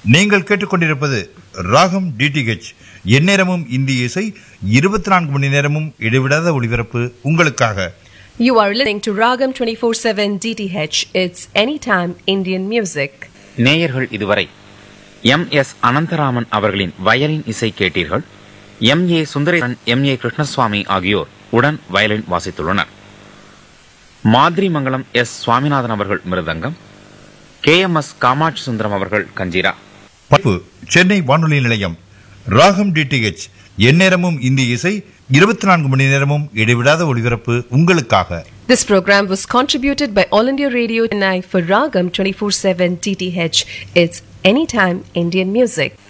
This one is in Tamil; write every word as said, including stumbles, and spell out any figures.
நீங்கள் கேட்டுக்கொண்டிருப்பது ராகம் டிடிஹெச், எந்நேரமும் இந்திய இசை, இருபத்தி நான்கு மணி நேரமும் இடைவிடாத ஒளிபரப்பு உங்களுக்காக. You are listening to Ragam twenty-four seven D T H. It's anytime Indian music. நேயர்கள் இதுவரை எம் எஸ் அனந்தராமன் அவர்களின் வயலின் இசை கேட்டீர்கள். M A Sundaresan, M A Krishnaswamy ஆகியோர் உடன் வயலின் வாசித்துள்ளனர். மாதிரிமங்கலம் எஸ் சுவாமிநாதன் அவர்கள் மிருதங்கம், K M S Kamakshi Sundaram அவர்கள் கஞ்சிரா. சென்னை வானொலி நிலையம் ராகம் டிடிஹெச், எந்நேரமும் இந்திய இசை, இருபத்தி நான்கு மணி நேரமும் இடைவிடாத ஒளிபரப்பு உங்களுக்காக. This program was contributed by All India Radio Chennai for Ragam twenty-four seven D T H. It's anytime Indian music.